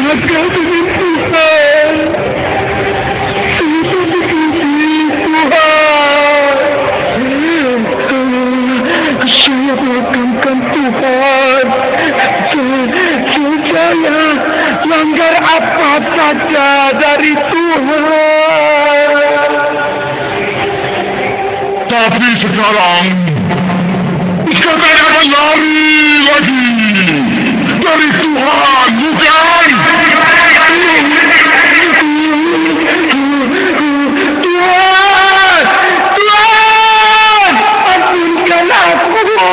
durhaka dengan Tuhan. Itu begini Tuhan. Saya melakukan Tuhan. Saya langgar apa saja dari Tuhan. Tapi sekarang katakan lari lagi dari Tuhan.